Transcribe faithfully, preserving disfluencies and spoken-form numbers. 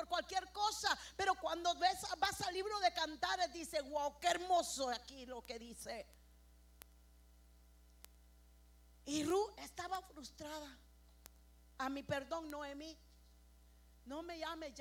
por cualquier cosa. Pero cuando ves, vas al libro de Cantares, dice: wow, qué hermoso aquí lo que dice. Y Ruth estaba frustrada. A mi perdón, Noemí, no me llames